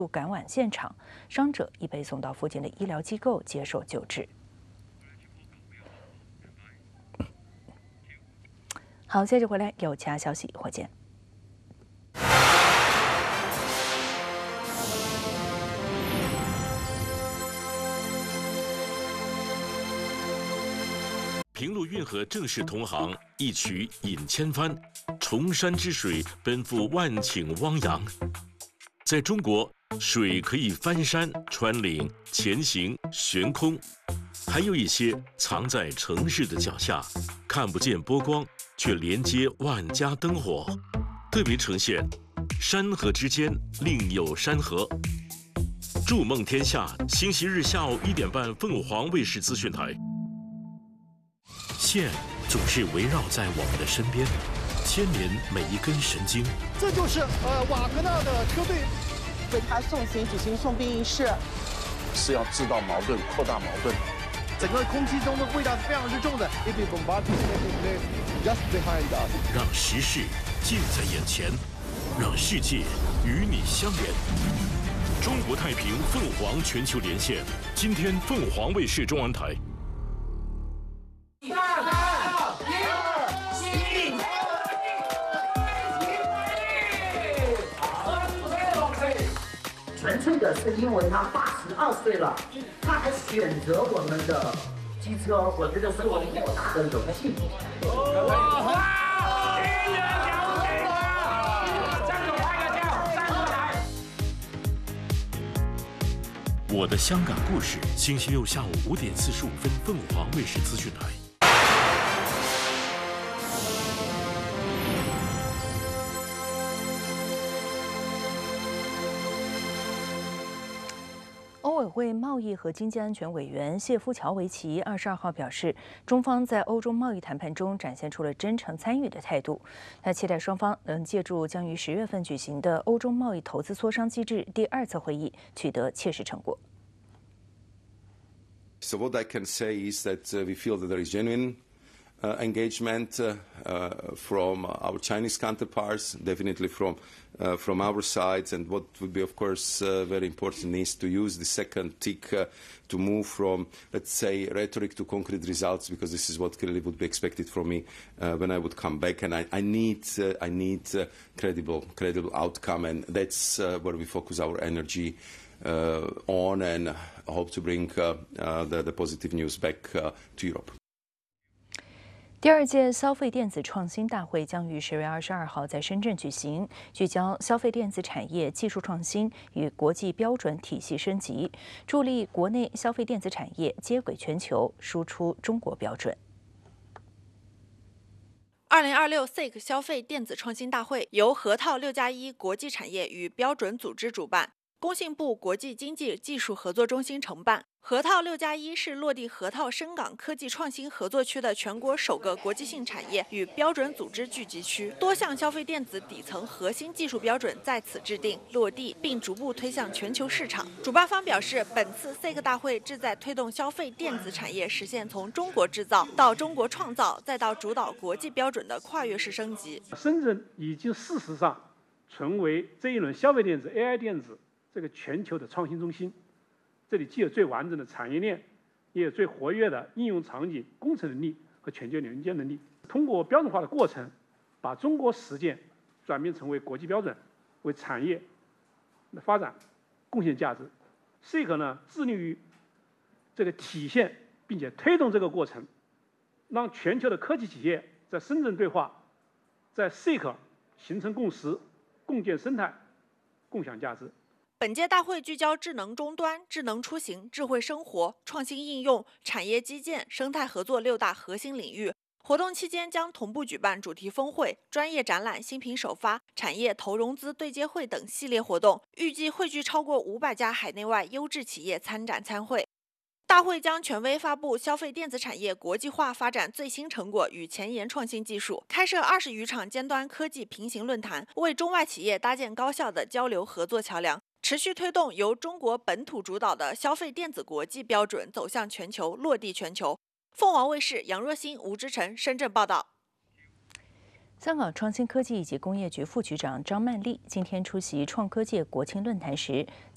赶往现场，伤者已被送到附近的医疗机构接受救治。好，接着回来有其他消息，一会儿见。 平陆运河正式通航，一曲饮千帆，崇山之水奔赴万顷汪洋。在中国，水可以翻山、穿岭、前行、悬空，还有一些藏在城市的脚下，看不见波光，却连接万家灯火，特别呈现山河之间另有山河。筑梦天下，星期日下午1点半，凤凰卫视资讯台。线总是围绕在我们的身边，牵连每一根神经。 这就是瓦格纳的车队为他送行举行送殡仪式， 是要制造矛盾、扩大矛盾。 整个空气中的味道是非常之重的。Just behind us， 让时事近在眼前，让世界与你相连。中国太平凤凰全球连线，今天凤凰卫视中文台。 纯粹的是因为他82岁了，他还选择我们的机车，我觉得是我们莫大的荣幸。 我的香港故事，星期六下午5点45分，凤凰卫视资讯台。 欧委会贸易和经济安全委员谢夫乔维奇22号表示，中方在欧洲贸易谈判中展现出了真诚参与的态度。他期待双方能借助将于10月份举行的欧洲贸易投资磋商机制第2次会议，取得切实成果。 So what I can say is that we feel that there is genuine engagement from our Chinese counterparts, definitely from our side. And what would be, of course, very important is to use the second tick to move from, let's say, rhetoric to concrete results, because this is what clearly would be expected from me when I would come back. And I need credible outcome, and that's where we focus our energy on, and hope to bring the positive news back to Europe. 第2届消费电子创新大会将于10月22号在深圳举行，聚焦消费电子产业技术创新与国际标准体系升级，助力国内消费电子产业接轨全球，输出中国标准。 2026 SIC 消费电子创新大会由核桃6+1国际产业与标准组织主办，工信部国际经济技术合作中心承办。核桃6+1是落地核桃深港科技创新合作区的全国首个国际性产业与标准组织聚集区，多项消费电子底层核心技术标准在此制定落地，并逐步推向全球市场。主办方表示，本次 SIC 大会旨在推动消费电子产业实现从中国制造到中国创造，再到主导国际标准的跨越式升级。 深圳已经事实上成为这一轮消费电子、AI 电子这个全球的创新中心。这里既有最完整的产业链，也有最活跃的应用场景、工程能力和全球连接能力。通过标准化的过程，把中国实践转变成为国际标准，为产业的发展贡献价值。SIC 呢，致力于这个体现并且推动这个过程，让全球的科技企业在深圳对话，在 SIC 形成共识，共建生态，共享价值。 本届大会聚焦智能终端、智能出行、智慧生活、创新应用、产业基建、生态合作6大核心领域。活动期间将同步举办主题峰会、专业展览、新品首发、产业投融资对接会等系列活动，预计汇聚超过500家海内外优质企业参展参会。大会将权威发布消费电子产业国际化发展最新成果与前沿创新技术，开设20余场尖端科技平行论坛，为中外企业搭建高效的交流合作桥梁。持续推动由中国本土主导的消费电子国际标准走向全球、落地全球。凤凰卫视杨若欣、吴之晨深圳报道。 香港创新科技以及工业局副局长张曼丽今天出席创科界国庆论坛时，